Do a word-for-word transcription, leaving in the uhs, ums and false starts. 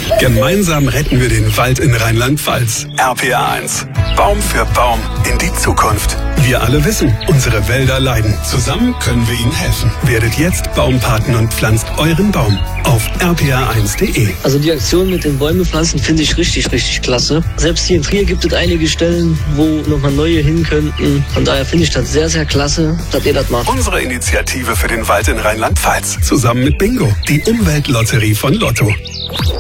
Gemeinsam retten wir den Wald in Rheinland-Pfalz. R P R eins. Baum für Baum in die Zukunft. Wir alle wissen, unsere Wälder leiden. Zusammen können wir ihnen helfen. Werdet jetzt Baumpaten und pflanzt euren Baum auf r p r eins punkt d e. Also die Aktion mit den Bäume pflanzen finde ich richtig, richtig klasse. Selbst hier in Trier gibt es einige Stellen, wo nochmal neue hin könnten. Von daher finde ich das sehr, sehr klasse, dass ihr das macht. Unsere Initiative für den Wald in Rheinland-Pfalz. Zusammen mit Bingo, die Umweltlotterie von Lotto.